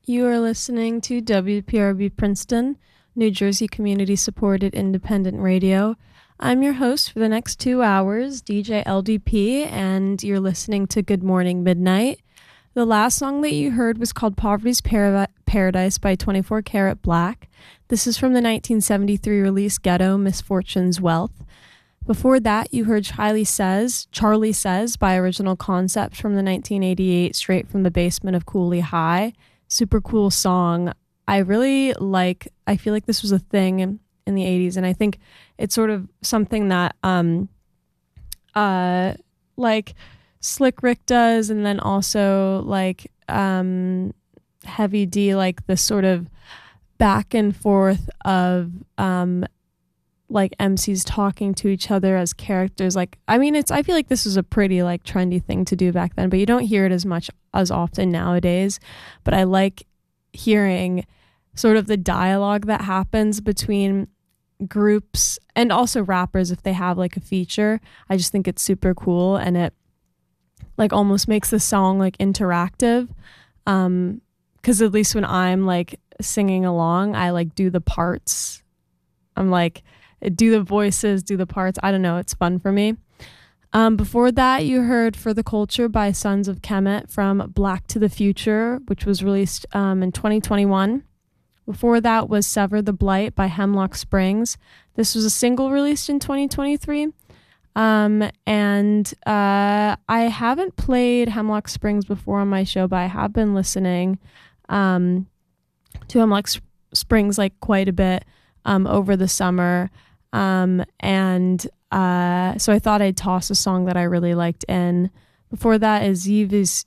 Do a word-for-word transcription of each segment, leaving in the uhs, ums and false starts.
You are listening to W P R B Princeton, New Jersey community-supported independent radio. I'm your host for the next two hours, D J L D P, and you're listening to Good Morning Midnight. The last song that you heard was called Poverty's Para- Paradise by twenty-four Karat Black. This is from the nineteen seventy-three release Ghetto Misfortune's Wealth. Before that, you heard Charlie Says, Charlie Says by Original Concept from the nineteen eighty-eight Straight from the Basement of Cooley High. Super cool song. I really like, I feel like this was a thing in, in the eighties, and I think it's sort of something that um uh like Slick Rick does, and then also like um Heavy D, like this sort of back and forth of um like M Cs talking to each other as characters. Like, I mean, it's, I feel like this was a pretty like trendy thing to do back then, but you don't hear it as much as often nowadays. But I like hearing sort of the dialogue that happens between groups and also rappers if they have like a feature. I just think it's super cool, and it like almost makes the song like interactive. Um, because at least when I'm like singing along, I like do the parts. I'm like, do the voices, do the parts. I don't know. It's fun for me. Um, before that, you heard For the Culture by Sons of Kemet from Black to the Future, which was released um, in twenty twenty-one. Before that was Sever the Blight by Hemlock Springs. This was a single released in twenty twenty-three. Um, and uh, I haven't played Hemlock Springs before on my show, but I have been listening um, to Hemlock Springs like quite a bit um, over the summer. Um, and uh, so I thought I'd toss a song that I really liked in. Before that is Yves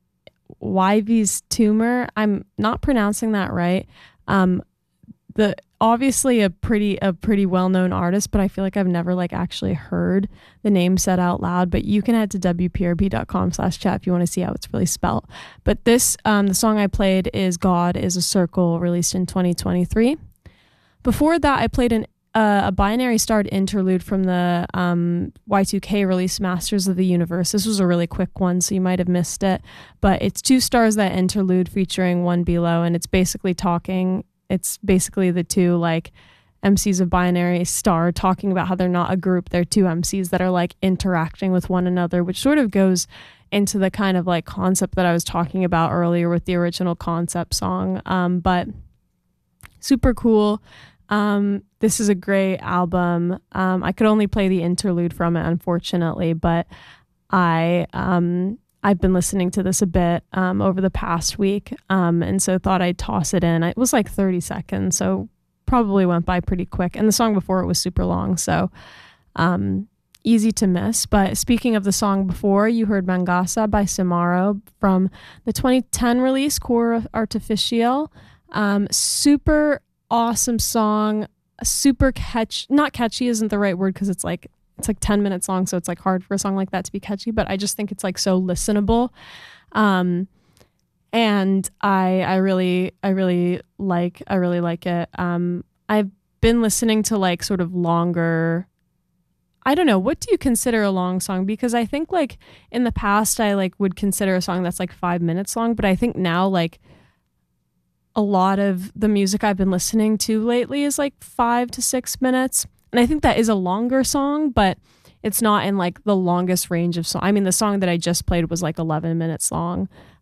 Yves Tumor. I'm not pronouncing that right. Um, the obviously a pretty a pretty well-known artist, but I feel like I've never like actually heard the name said out loud. But you can head to w p r b dot com slash chat if you want to see how it's really spelled. But this um, the song I played is God is a Circle, released in twenty twenty-three. Before that, I played an Uh, a binary starred interlude from the um, Y two K release Masters of the Universe. This was a really quick one, so you might have missed it. But it's two stars, that interlude, featuring One Below, and it's basically talking, it's basically the two like M Cs of Binary Star talking about how they're not a group, they're two M Cs that are like interacting with one another, which sort of goes into the kind of like concept that I was talking about earlier with the Original Concept song. Um, but super cool. Um, this is a great album. Um, I could only play the interlude from it, unfortunately, but I, um, I've been listening to this a bit, um, over the past week. Um, and so thought I'd toss it in. It was like thirty seconds, so probably went by pretty quick. And the song before it was super long, so, um, easy to miss. But speaking of the song before, you heard Mangasa by Samaro from the twenty ten release Core Artificial. Um, super awesome song, super catch not catchy isn't the right word, because it's like it's like ten minutes long, so it's like hard for a song like that to be catchy, but I just think it's like so listenable. Um and I I really I really like I really like it. Um I've been listening to like sort of longer, I don't know, what do you consider a long song? Because I think like in the past I like would consider a song that's like five minutes long, but I think now like a lot of the music I've been listening to lately is like five to six minutes. And I think that is a longer song, but it's not in like the longest range of song. I mean, the song that I just played was like eleven minutes long.